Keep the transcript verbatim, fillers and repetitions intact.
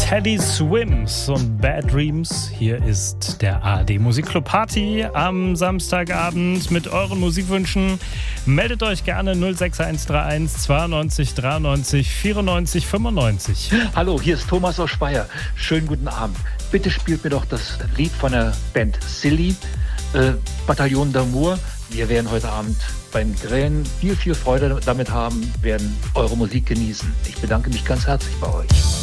Teddy Swims und Bad Dreams. Hier ist der A R D Musikclub Party am Samstagabend mit euren Musikwünschen. Meldet euch gerne null sechs eins drei eins zweiundneunzig dreiundneunzig vierundneunzig fünfundneunzig. Hallo, hier ist Thomas aus Speyer. Schönen guten Abend. Bitte spielt mir doch das Lied von der Band Silly, äh, Bataillon d'Amour. Wir werden heute Abend beim Grillen viel, viel Freude damit haben, werden eure Musik genießen. Ich bedanke mich ganz herzlich bei euch.